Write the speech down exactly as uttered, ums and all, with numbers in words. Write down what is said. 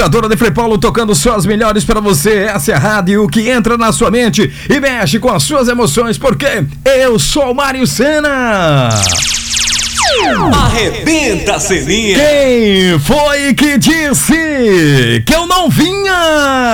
Dona de Frei Paulo tocando só as melhores pra você. Essa é a rádio que entra na sua mente e mexe com as suas emoções, porque eu sou o Mário Sena. Arrebenta, Seninha. Quem foi que disse que eu não vinha?